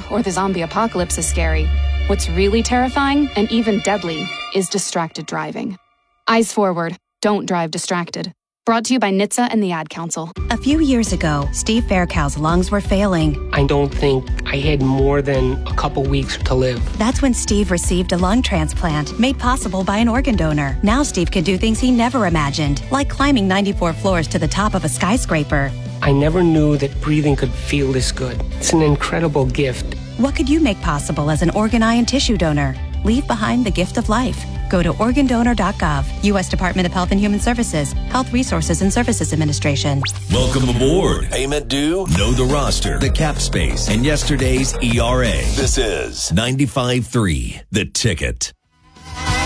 or the zombie apocalypse is scary. What's really terrifying, and even deadly, is distracted driving. Eyes forward. Don't drive distracted. Brought to you by NHTSA and the Ad Council. A few years ago, Steve Faircow's lungs were failing. I don't think I had more than a couple weeks to live. That's when Steve received a lung transplant made possible by an organ donor. Now Steve can do things he never imagined, like climbing 94 floors to the top of a skyscraper. I never knew that breathing could feel this good. It's an incredible gift. What could you make possible as an organ, eye, and tissue donor? Leave behind the gift of life. Go to organdonor.gov, U.S. Department of Health and Human Services, Health Resources and Services Administration. Welcome aboard. Payment due, know the roster, the cap space, and yesterday's ERA. This is 95.3, The Ticket.